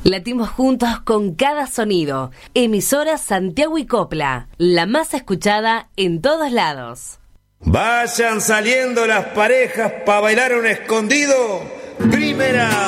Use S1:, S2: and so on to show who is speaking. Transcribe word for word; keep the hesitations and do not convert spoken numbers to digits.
S1: Latimos juntos con cada sonido. Emisora Santiago y Copla, la más escuchada en todos lados.
S2: Vayan saliendo las parejas para bailar un escondido. Primera.